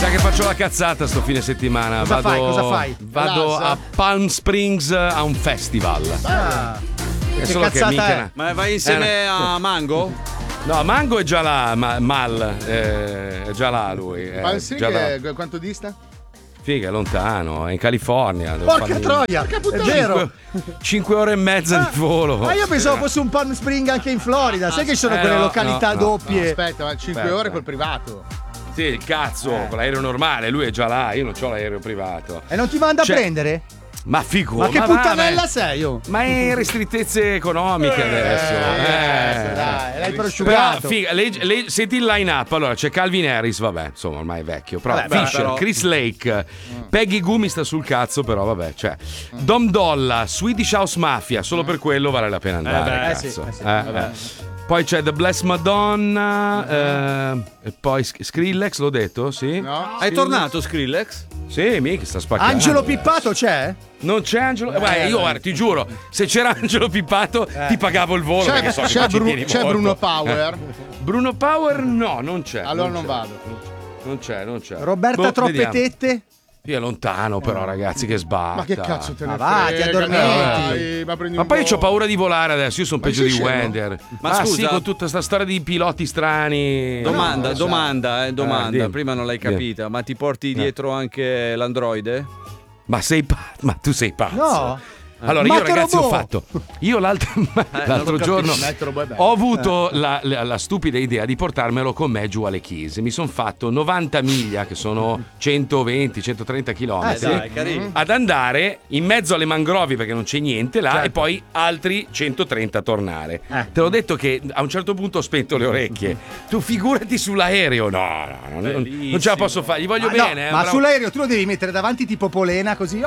sa che faccio la cazzata sto fine settimana. Cosa fai? Vado a Palm Springs a un festival. Che cazzata Ma vai insieme a Mango? No, Mango è già là, Mal è già là lui. Palm Springs quanto dista? Figa, è lontano, è in California. Porca troia, è vero. 5 ore e mezza di volo. Ma io pensavo fosse un Palm Spring anche in Florida. Sai che ci sono quelle località doppie? No, aspetta, ma 5 ore col privato. Sì, il cazzo, con l'aereo normale, lui è già là, io non ho l'aereo privato. E non ti manda a prendere? Ma figo, ma che puttanella sei? Ma è restrittezze economiche adesso. Dai, l'hai prosciugato. Però, figa, senti il line up. Allora c'è Calvin Harris, vabbè, insomma, ormai è vecchio. Però Fisher, Chris Lake, Peggy Goo mi sta sul cazzo, però vabbè, cioè Dom Dolla, Swedish House Mafia, solo per quello vale la pena andare. Cazzo. Poi c'è The Blessed Madonna, e poi Skrillex, l'ho detto, sì? No. È tornato Skrillex? Sì, mica sta spaccando. Angelo Pippato c'è? Non c'è Angelo. Io guarda, ti giuro, se c'era Angelo Pippato ti pagavo il volo. C'è Bruno Power. Bruno Power no, non c'è. Allora non vado. Non c'è. Roberta Troppe Tette? Sì, è lontano però, ragazzi, che sbatta. Ma che cazzo te ne vai, ti addormenti. Ma poi io ho paura di volare adesso, io sono peggio di scemo? Wender. Ma scusa, sì, con tutta sta storia di piloti strani. Domanda. Dimmi. Prima non l'hai capita, ma ti porti dietro anche l'androide? Ma tu sei pazzo? No. Allora, io ragazzi ho fatto. Io l'altro giorno ho avuto la stupida idea di portarmelo con me giù alle Chiese. Mi sono fatto 90 miglia, che sono 120-130 km, ad andare in mezzo alle mangrovi perché non c'è niente là, e poi altri 130 a tornare. Te l'ho detto che a un certo punto ho spento le orecchie. Tu figurati sull'aereo. No, non ce la posso fare. Gli voglio bene. Ma sull'aereo tu lo devi mettere davanti tipo polena così.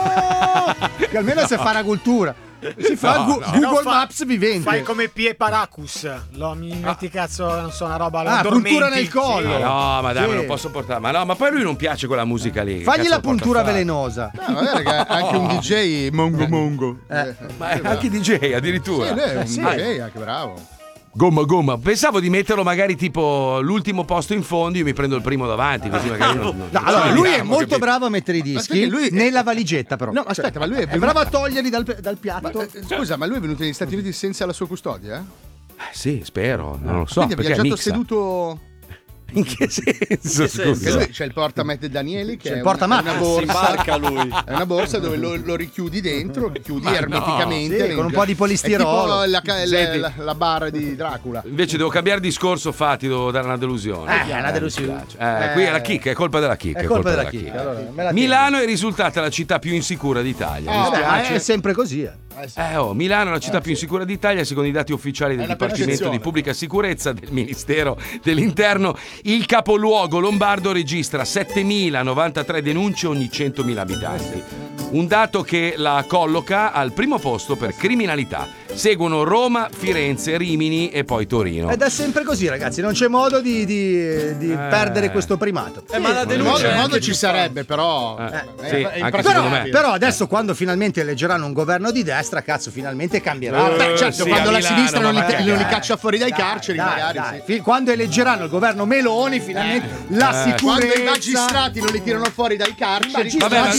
Che almeno se fa una cultura. Si fa Google Maps vivente. Fai come Pie Paracus. Mi metti cazzo, non so, una roba. Puntura nel collo. Sì. No, ma dai, me lo posso portare. Ma poi lui non piace quella musica lì. Fagli la puntura velenosa. No, raga, anche un DJ Mongo. Ma anche DJ addirittura. Sì, lui è un DJ, anche bravo. Gomma. Pensavo di metterlo magari tipo l'ultimo posto in fondo, io mi prendo il primo davanti, così magari allora, lui è molto bravo a mettere i dischi nella valigetta, però. No, aspetta, ma lui è bravo a toglierli dal piatto. Scusa, ma lui è venuto negli Stati Uniti senza la sua custodia? Sì, spero, non lo so. Quindi ha viaggiato seduto. In che senso? Scusa. Lui c'è il portamette Danieli che è una borsa. Lui. È una borsa dove lo richiudi dentro, chiudi ermeticamente con un po' di polistirolo. È tipo la barra di Dracula. Invece devo cambiare discorso, ti devo dare una delusione. Una delusione. Qui è la chicca, è colpa della chicca. È colpa della chicca. Allora, Milano è risultata la città più insicura d'Italia. È sempre così. Milano è la città più insicura d'Italia secondo i dati ufficiali del Dipartimento di Pubblica Sicurezza del Ministero dell'Interno. Il capoluogo lombardo registra 7.093 denunce ogni 100.000 abitanti. Un dato che la colloca al primo posto per criminalità. Seguono Roma, Firenze, Rimini e poi Torino. Ed è sempre così, ragazzi, non c'è modo di perdere questo primato. Ma la denuncia il modo ci sarebbe, però però adesso quando finalmente eleggeranno un governo di destra, cazzo, finalmente cambierà. Quando la sinistra non li caccia fuori dai carceri, magari. Quando eleggeranno il governo Meloni, finalmente la sicurezza. Quando i magistrati non li tirano fuori dai carceri.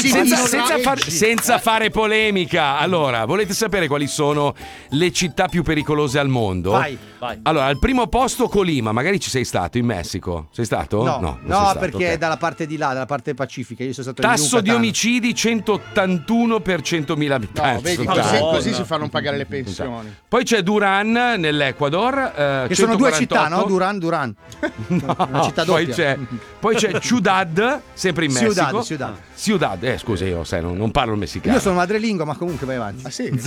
Senza fare polemica. Allora, volete sapere quali sono le città più pericolose al mondo? Vai. Allora, al primo posto Colima, magari ci sei stato in Messico? Sei stato? No, perché è dalla parte di là, dalla parte pacifica. Io sono stato tasso di omicidi 181 per 100.000 abitanti. Così si fanno pagare le pensioni. Poi c'è Duran nell'Ecuador, che sono due città, no? Duran. Una città doppia. Poi c'è Ciudad, sempre in Messico. Ciudad. Scusa, io non parlo il messicano. Io sono madrelingua, ma comunque vai avanti.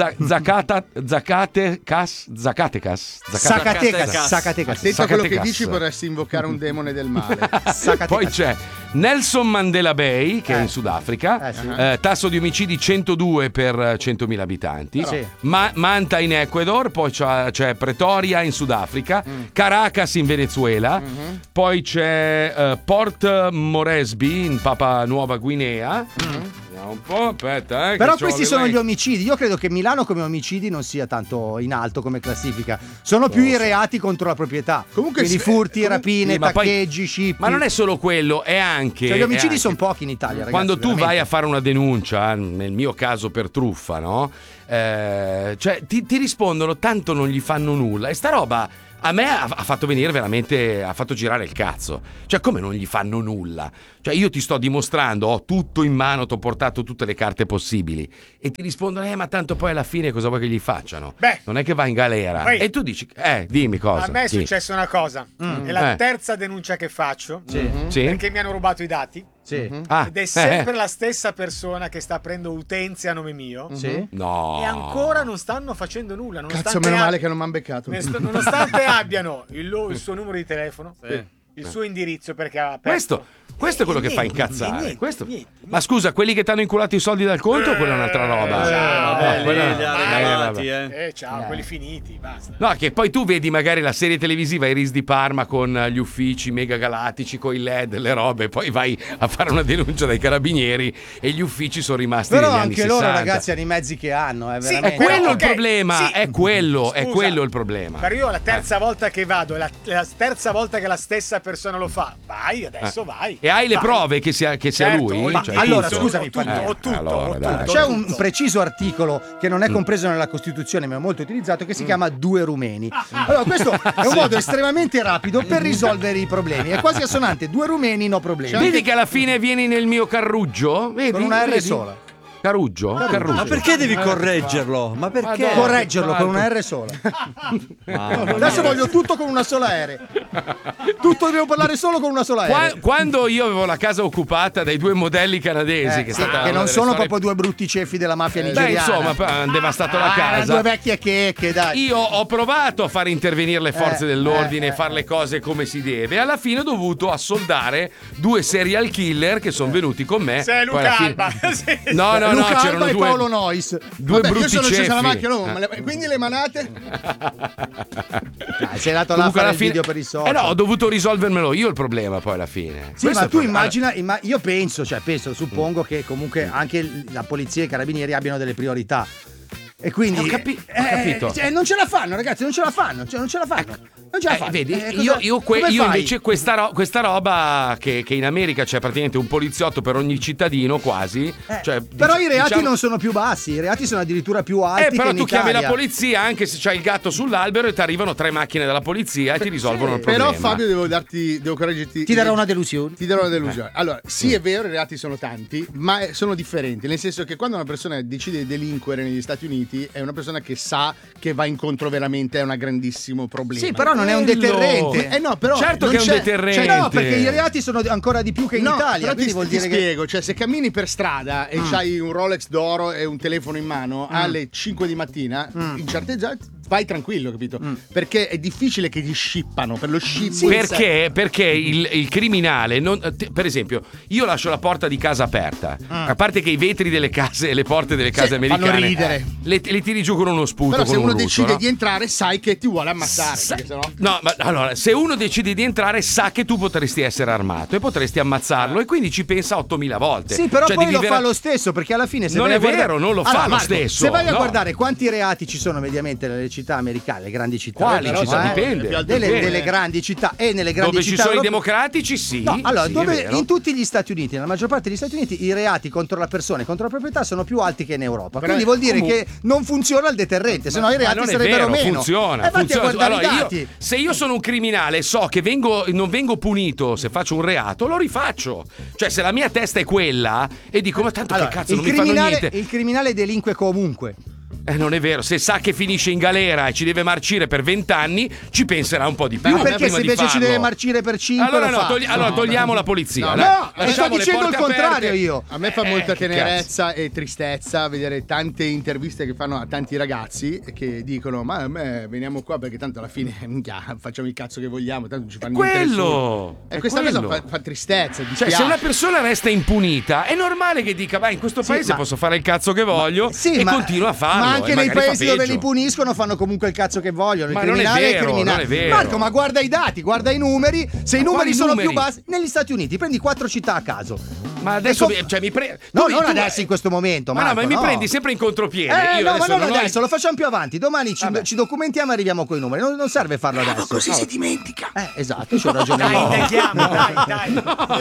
Zacatecas. Attento a quello che dici, vorresti invocare un demone del male. Poi c'è Nelson Mandela Bay, che è in Sudafrica, tasso di omicidi 102 per 100.000 abitanti. Manta in Ecuador, poi c'è Pretoria in Sudafrica, Caracas in Venezuela, poi c'è Port Moresby in Papua Nuova Guinea. un po', aspetta. Però questi sono gli omicidi. Io credo che Milano come omicidi non sia tanto in alto come classifica. Sono più i reati contro la proprietà. Comunque quindi furti, rapine, taccheggi, scippi. Ma non è solo quello, è anche... Cioè, gli omicidi sono pochi in Italia, ragazzi. Quando tu veramente. vai a fare una denuncia, nel mio caso per truffa, no? Cioè ti rispondono, tanto non gli fanno nulla. E sta roba a me ha fatto venire veramente, ha fatto girare il cazzo. Cioè, come non gli fanno nulla? Cioè, io ti sto dimostrando, ho tutto in mano, ti ho portato tutte le carte possibili. E ti rispondono, ma tanto poi alla fine cosa vuoi che gli facciano? Beh, non è che va in galera. Poi, e tu dici, dimmi cosa. A me è successa una cosa. È la terza denuncia che faccio. Sì. Perché mi hanno rubato i dati. Sì. Ed è sempre la stessa persona che sta aprendo utenze a nome mio. Sì. No. E ancora non stanno facendo nulla. Cazzo, meno male che non mi hanno beccato. Nonostante abbiano il suo numero di telefono, il suo indirizzo, perché ha aperto. Questo è quello che fa incazzare. Ma scusa, quelli che ti hanno inculato i soldi dal conto, quella è un'altra roba. Ciao, quelli finiti, basta. No, che poi tu vedi magari la serie televisiva Iris di Parma con gli uffici mega galattici, con i LED, le robe, poi vai a fare una denuncia dai carabinieri e gli uffici sono rimasti però negli anni anche 60. loro, ragazzi, hanno i mezzi che hanno. Sì, è quello il problema, sì. è quello Scusa, il problema. Per io la terza volta che vado, la terza volta che la stessa persona lo fa, vai, adesso vai. E hai le prove che sia Certo, lui? ma Cioè, allora, tutto. scusami, ho tutto. Allora, c'è un preciso articolo che non è compreso nella Costituzione, ma è molto utilizzato, che si chiama due rumeni. Allora, questo è un modo estremamente rapido per risolvere i problemi. È quasi assonante: due rumeni, no problemi. Vedi che alla fine vieni nel mio carruggio? Vedi? Con una R Vedi? sola. Carruggio? Ma perché devi correggerlo? Ma perché? Correggerlo con una R sola. Adesso voglio tutto con una sola R. Tutto devo parlare solo con una sola R. Quando io avevo la casa occupata dai due modelli canadesi, che, è stata che una non delle sono storie- proprio due brutti ceffi della mafia Beh, nigeriana. insomma, hanno devastato la casa. Due vecchie checche, dai. Io ho provato a far intervenire le forze dell'ordine e fare le cose come si deve. Alla fine ho dovuto assoldare due serial killer che sono venuti con me. Sei Poi alla Luca fine- Alba. Sì. No, Luca c'erano Alba e due, Paolo Nois. due Vabbè, io brutti sono ceffi. sceso la macchina, quindi le manate? Dai, sei andato là a Comunque fare alla il fine- video per i social. no, ho dovuto risolvermelo io il problema poi alla fine. Sì, Questo ma è tu il problema. immagina, io penso, suppongo che comunque anche la polizia e i carabinieri abbiano delle priorità. E quindi Ho capito. non ce la fanno, ragazzi, non ce la fanno. Non ce la fanno. Vedi, Cosa- io come fai? invece questa roba che in America c'è praticamente un poliziotto per ogni cittadino quasi. Cioè, però i reati diciamo- non sono più bassi, i reati sono addirittura più alti. però che in tu chiami Italia. la polizia anche se c'hai il gatto sull'albero e ti arrivano 3 macchine della polizia e ti risolvono il problema. Però Fabio devo correggerti. Ti darò una delusione. Ti darò una delusione. Allora, sì, è vero, i reati sono tanti, ma sono differenti. Nel senso che quando una persona decide di delinquere negli Stati Uniti, è una persona che sa che va incontro veramente a un grandissimo problema. Sì, però non è un deterrente. No, però Certo non che è un c'è- deterrente. Cioè, no, perché i reati sono ancora di più che in No, Italia. però Quindi ti vuol dire che. spiego, cioè se cammini per strada e c'hai un Rolex d'oro e un telefono in mano alle 5 di mattina, in certe zone vai tranquillo, capito? Perché è difficile che ti scippano per lo scippo. Perché il criminale per esempio, io lascio la porta di casa aperta. A parte che i vetri delle case e le porte delle case americane fanno ridere. le tiri giù con uno sputo. Però con se un uno lusso, decide no? di entrare, sai che ti vuole ammazzare. Perché sennò... No, ma allora, se uno decide di entrare, sa che tu potresti essere armato e potresti ammazzarlo, e quindi ci pensa 8000 volte. Sì, però Cioè, poi devi lo fa lo stesso, perché alla fine se Non vai è a guardare- vero, non lo fa Allora, lo Marco, stesso, Se vai a no. guardare quanti reati ci sono mediamente nelle città americane, le grandi città. Quali però, città? Dipende. Delle grandi città e nelle grandi Dove città ci sono i europee- democratici, sì. No, allora, sì, è dove vero. in tutti gli Stati Uniti, nella maggior parte degli Stati Uniti, i reati contro la persona e contro la proprietà sono più alti che in Europa. Però Quindi vuol dire che non funziona il deterrente, se no i Ma reati non è sarebbero vero, meno. funziona. Vatti a guardare Allora, i dati. se io sono un criminale, so che non vengo punito se faccio un reato, lo rifaccio. Cioè, se la mia testa è quella e dico, ma tanto Allora, che cazzo il non mi fanno niente. il criminale delinque comunque. Non è vero, se sa che finisce in galera e ci deve marcire per 20 anni, ci penserà un po' di più. Ma perché prima se di invece ci farlo. deve marcire per 5 Allora, lo no, fa? allora togliamo la polizia. No, dai. No, sto Lasciamo le dicendo il porte contrario aperte. io. A me fa molta che tenerezza e tristezza vedere tante interviste che fanno a tanti ragazzi che dicono: ma a me veniamo qua perché tanto alla fine minchia, facciamo il cazzo che vogliamo, tanto non ci fanno niente nessuno. Quello! E questa quello. cosa fa tristezza, Cioè, dispiace. se una persona resta impunita, è normale che dica, vai, in questo paese ma- posso fare il cazzo che voglio Sì, e ma- continua a farlo. Ma anche nei paesi dove li puniscono fanno comunque il cazzo che vogliono. Ma il criminale è criminale. Non è vero. Marco, ma guarda i dati, guarda i numeri. Se i numeri sono più bassi negli Stati Uniti, prendi 4 città a caso. Ma adesso non adesso in questo momento, Marco, ma mi prendi sempre in contropiede. No, ma non adesso, lo facciamo più avanti. Domani ci documentiamo e arriviamo coi numeri. Non serve farlo adesso. Così si dimentica. Esatto, c'ho ragione. Dai.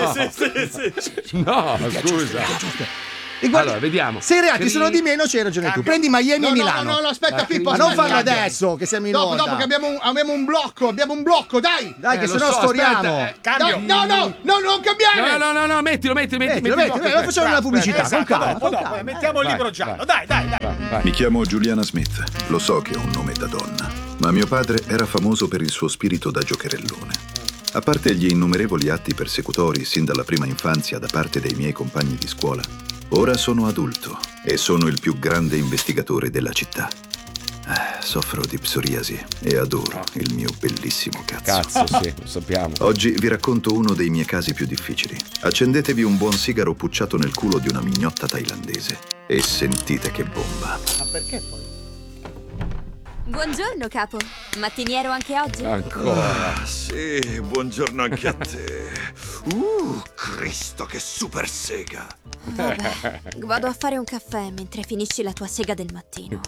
No, scusa. Allora, vediamo. Se i reati sono di meno, c'hai ragione tu. Prendi Miami e Milano. No, aspetta, Pippo. Ma non farlo adesso, che siamo in onda. Dopo che abbiamo un blocco, dai. Dai, che sennò storiamo. No, non cambiare. No, mettilo. Lo facciamo nella pubblicità. Con calma. Mettiamo il libro giallo. Dai. Mi chiamo Juliana Smith. Lo so che ho un nome da donna, ma mio padre era famoso per il suo spirito da giocherellone. A parte gli innumerevoli atti persecutori sin dalla prima infanzia da parte dei miei compagni di scuola, ora sono adulto e sono il più grande investigatore della città. Soffro di psoriasi e adoro il mio bellissimo cazzo. Cazzo, sì, lo sappiamo. Oggi vi racconto uno dei miei casi più difficili. Accendetevi un buon sigaro pucciato nel culo di una mignotta thailandese e sentite che bomba. Ma perché poi? Buongiorno, capo. Mattiniero anche oggi? Ancora. Sì, buongiorno anche a te. Cristo, che super sega. Vabbè, vado a fare un caffè mentre finisci la tua sega del mattino.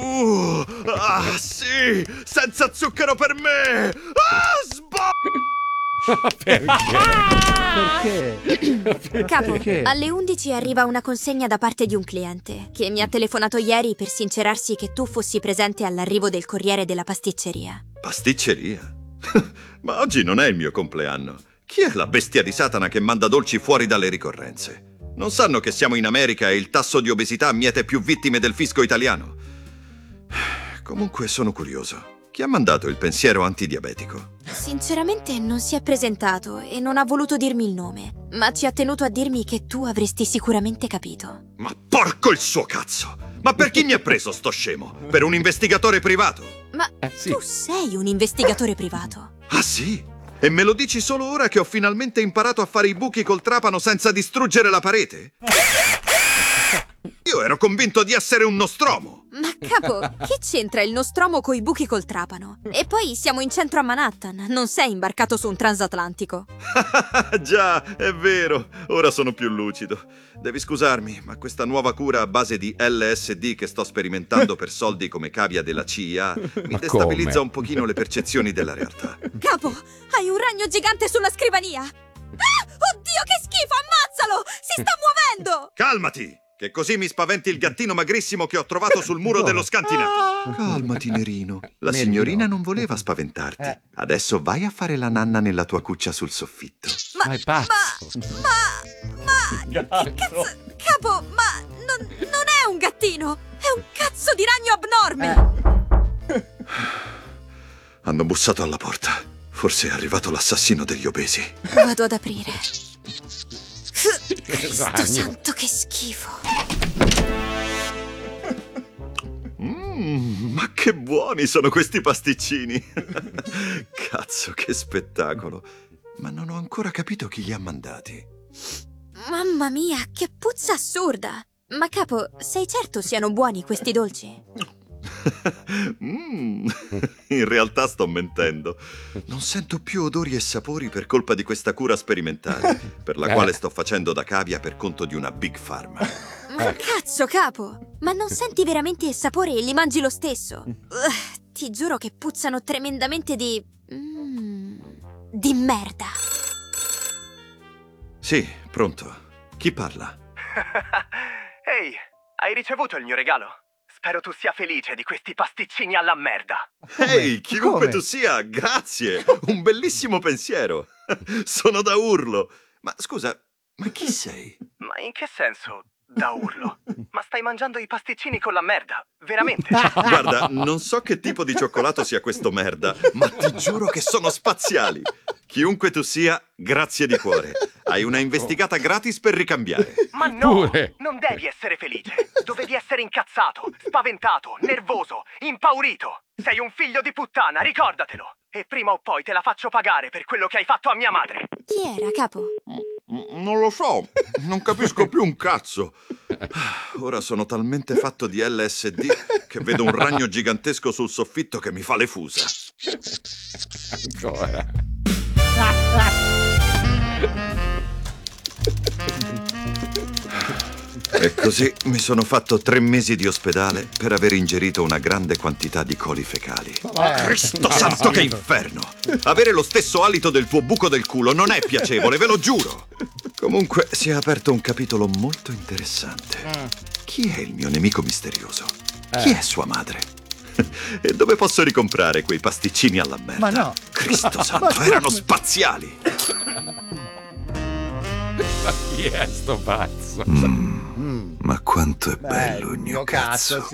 Sì, senza zucchero per me. Perché? Capo, Perché? alle 11 arriva una consegna da parte di un cliente che mi ha telefonato ieri per sincerarsi che tu fossi presente all'arrivo del corriere della pasticceria. Pasticceria? Ma oggi non è il mio compleanno. Chi è la bestia di Satana che manda dolci fuori dalle ricorrenze? Non sanno che siamo in America e il tasso di obesità miete più vittime del fisco italiano? Comunque sono curioso. Chi ha mandato il pensiero antidiabetico? Sinceramente non si è presentato e non ha voluto dirmi il nome, ma ci ha tenuto a dirmi che tu avresti sicuramente capito. Ma porco il suo cazzo! Ma per chi mi ha preso sto scemo? Per un investigatore privato? Ma sì. tu sei un investigatore privato? Ah sì? E me lo dici solo ora che ho finalmente imparato a fare i buchi col trapano senza distruggere la parete? Io ero convinto di essere un nostromo. Ma capo, che c'entra il nostromo coi buchi col trapano? E poi siamo in centro a Manhattan, non sei imbarcato su un transatlantico. Già, è vero. Ora sono più lucido. Devi scusarmi, ma questa nuova cura a base di LSD che sto sperimentando per soldi come cavia della CIA mi destabilizza un pochino le percezioni della realtà. Capo, hai un ragno gigante sulla scrivania! Oddio, che schifo, ammazzalo! Si sta muovendo! Calmati! Che così mi spaventi il gattino magrissimo che ho trovato sul muro dello scantinato. Calmati, Nerino. La signorina non voleva spaventarti. Adesso vai a fare la nanna nella tua cuccia sul soffitto. Ma è pazzo. Che cazzo? Capo, ma non è un gattino! È un cazzo di ragno abnorme! Hanno bussato alla porta. Forse è arrivato l'assassino degli obesi. Vado ad aprire. Cristo santo, che schifo! Ma che buoni sono questi pasticcini! Cazzo, che spettacolo! Ma non ho ancora capito chi li ha mandati. Mamma mia, che puzza assurda! Ma capo, sei certo siano buoni questi dolci? In realtà sto mentendo. Non sento più odori e sapori per colpa di questa cura sperimentale, per la quale sto facendo da cavia per conto di una Big Pharma. Ma cazzo, capo! Ma non senti veramente il sapore e li mangi lo stesso? Ti giuro che puzzano tremendamente di merda. Sì, pronto. Chi parla? Ehi, hai ricevuto il mio regalo? Spero tu sia felice di questi pasticcini alla merda. Ehi, chiunque tu sia, grazie! Un bellissimo pensiero! Sono da urlo! Ma scusa, ma chi sei? Ma in che senso da urlo? Ma stai mangiando i pasticcini con la merda, veramente? Guarda, non so che tipo di cioccolato sia questo merda, ma ti giuro che sono spaziali! Chiunque tu sia, grazie di cuore. Hai una investigata gratis per ricambiare. Ma no, non devi essere felice. Dovevi essere incazzato, spaventato, nervoso, impaurito. Sei un figlio di puttana, ricordatelo. E prima o poi te la faccio pagare per quello che hai fatto a mia madre. Chi era, capo? Non lo so, non capisco più un cazzo. Ora sono talmente fatto di LSD che vedo un ragno gigantesco sul soffitto che mi fa le fusa. Ancora. E così mi sono fatto 3 mesi di ospedale per aver ingerito una grande quantità di coli fecali. Cristo santo, che inferno! Avere lo stesso alito del tuo buco del culo non è piacevole, ve lo giuro! Comunque si è aperto un capitolo molto interessante. Chi è il mio nemico misterioso? Chi è sua madre? E dove posso ricomprare quei pasticcini alla merda? Ma no! Cristo santo, erano spaziali! Chi è sto pazzo? Ma quanto è bello il mio cazzo.